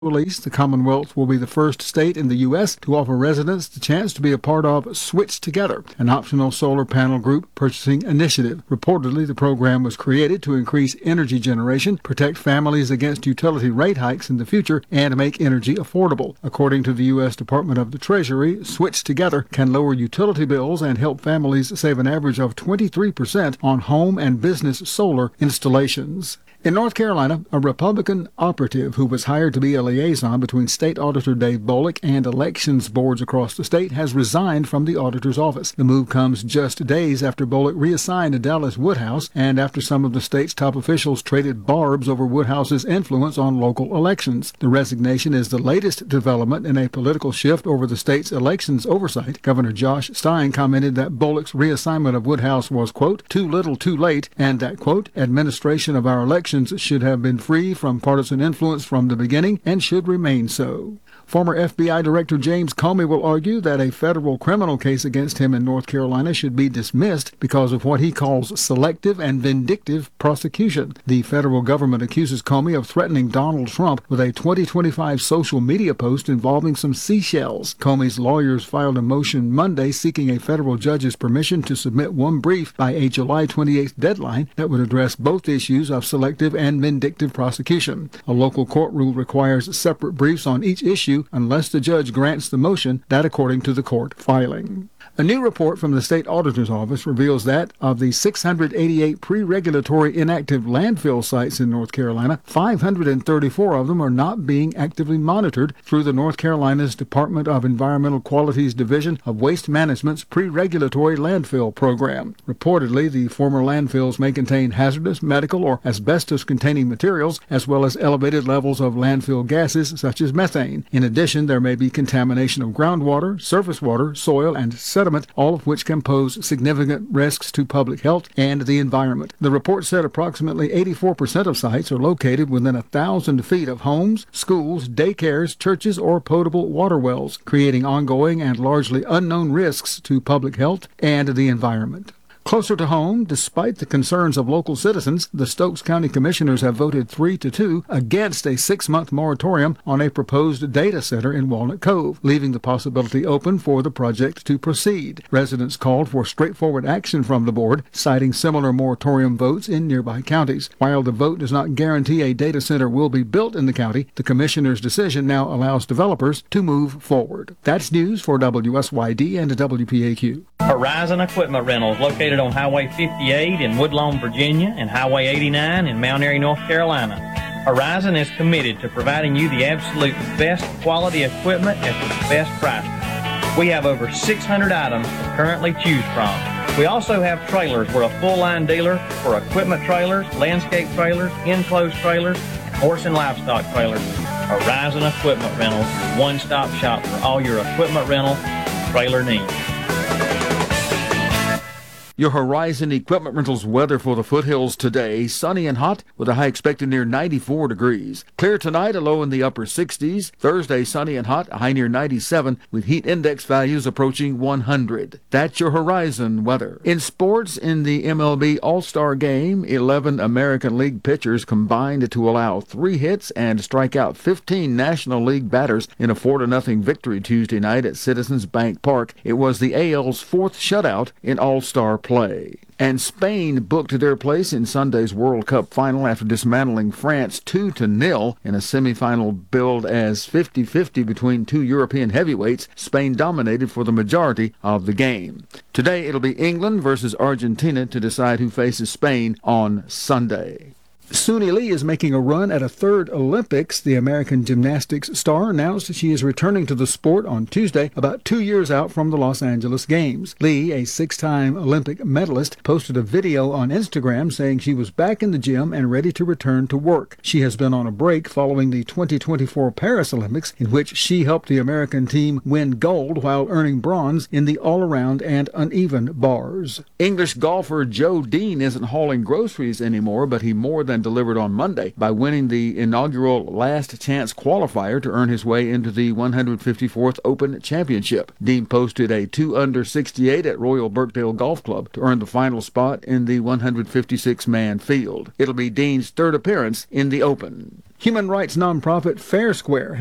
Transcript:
release, the Commonwealth will be the first state in the U.S. to offer residents the chance to be a part of Switch Together, an optional solar panel group purchasing initiative. Reportedly, the program was created to increase energy generation, protect families against utility rate hikes in the future, and make energy affordable. According to the U.S. Department of the Treasury, Switch Together can lower utility bills and help families save an average of 23% on home and business solar installations. In North Carolina, a Republican operative who was hired to be a liaison between State Auditor Dave Bullock and elections boards across the state has resigned from the auditor's office. The move comes just days after Bullock reassigned Dallas Woodhouse and after some of the state's top officials traded barbs over Woodhouse's influence on local elections. The resignation is the latest development in a political shift over the state's elections oversight. Governor Josh Stein commented that Bullock's reassignment of Woodhouse was, quote, too little too late, and that, quote, administration of our elections should have been free from partisan influence from the beginning and should remain so. Former FBI Director James Comey will argue that a federal criminal case against him in North Carolina should be dismissed because of what he calls selective and vindictive prosecution. The federal government accuses Comey of threatening Donald Trump with a 2025 social media post involving some seashells. Comey's lawyers filed a motion Monday seeking a federal judge's permission to submit one brief by a July 28th deadline that would address both issues of selective and vindictive prosecution. A local court rule requires separate briefs on each issue unless the judge grants the motion, that according to the court filing. A new report from the state auditor's office reveals that of the 688 pre-regulatory inactive landfill sites in North Carolina, 534 of them are not being actively monitored through the North Carolina's Department of Environmental Quality's Division of Waste Management's pre-regulatory landfill program. Reportedly, the former landfills may contain hazardous, medical, or asbestos-containing materials, as well as elevated levels of landfill gases such as methane. In addition, there may be contamination of groundwater, surface water, soil, and sediment, all of which can pose significant risks to public health and the environment. The report said approximately 84% of sites are located within 1,000 feet of homes, schools, daycares, churches, or potable water wells, creating ongoing and largely unknown risks to public health and the environment. Closer to home, despite the concerns of local citizens, the Stokes County Commissioners have voted 3-2 against a 6-month moratorium on a proposed data center in Walnut Cove, leaving the possibility open for the project to proceed. Residents called for straightforward action from the board, citing similar moratorium votes in nearby counties. While the vote does not guarantee a data center will be built in the county, the Commissioners' decision now allows developers to move forward. That's news for WSYD and WPAQ. Horizon Equipment Rentals, located on Highway 58 in Woodlawn, Virginia, and Highway 89 in Mount Airy, North Carolina. Horizon is committed to providing you the absolute best quality equipment at the best price. We have over 600 items to currently choose from. We also have trailers. We're a full-line dealer for equipment trailers, landscape trailers, enclosed trailers, and horse and livestock trailers. Horizon Equipment Rentals, your one-stop shop for all your equipment rental trailer needs. Your Horizon Equipment Rentals weather for the foothills today. Sunny and hot with a high expected near 94 degrees. Clear tonight, a low in the upper 60s. Thursday, sunny and hot, a high near 97 with heat index values approaching 100. That's your Horizon weather. In sports, in the MLB All-Star Game, 11 American League pitchers combined to allow 3 hits and strike out 15 National League batters in a 4-0 victory Tuesday night at Citizens Bank Park. It was the AL's 4th shutout in All-Star play. And Spain booked their place in Sunday's World Cup final after dismantling France 2-0 in a semifinal billed as 50-50 between two European heavyweights. Spain dominated for the majority of the game. Today it'll be England versus Argentina to decide who faces Spain on Sunday. Suni Lee is making a run at a 3rd Olympics. The American gymnastics star announced she is returning to the sport on Tuesday, about 2 years out from the Los Angeles Games. Lee, a 6-time Olympic medalist, posted a video on Instagram saying she was back in the gym and ready to return to work. She has been on a break following the 2024 Paris Olympics, in which she helped the American team win gold while earning bronze in the all-around and uneven bars. English golfer Joe Dean isn't hauling groceries anymore, but he more than delivered on Monday by winning the inaugural Last Chance qualifier to earn his way into the 154th Open Championship. Dean posted a 2-under 68 at Royal Birkdale Golf Club to earn the final spot in the 156-man field. It'll be Dean's 3rd appearance in the Open. Human rights nonprofit Fair Square